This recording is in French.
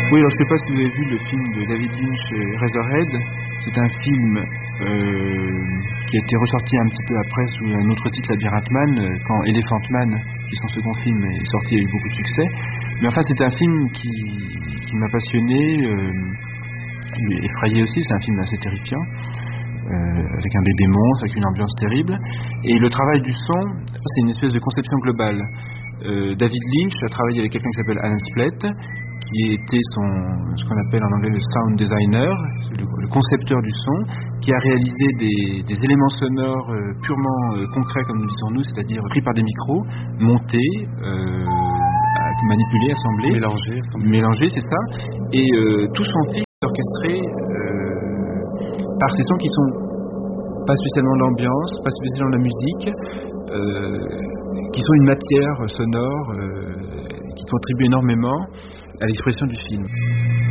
Oui, alors je ne sais pas si vous avez vu le film de David Lynch, Eraserhead. C'est un film qui a été ressorti un petit peu après sous un autre titre, Labyrinthe Man, quand Elephant Man, qui est son second film, est sorti, il a eu beaucoup de succès. Mais enfin, c'est un film qui m'a passionné, effrayé aussi. C'est un film assez terrifiant, avec un bébé monstre, avec une ambiance terrible. Et le travail du son, c'est une espèce de conception globale. David Lynch a travaillé avec quelqu'un qui s'appelle Alan Splett, qui était ce qu'on appelle en anglais le sound designer, le concepteur du son, qui a réalisé des éléments sonores purement concrets, comme nous disons nous, c'est-à-dire pris par des micros, montés, manipulés, assemblés, mélangés, c'est ça, et tout son film est orchestré par ces sons qui sont pas spécialement de l'ambiance, pas spécialement de la musique, qui sont une matière sonore qui contribue énormément à l'expression du film.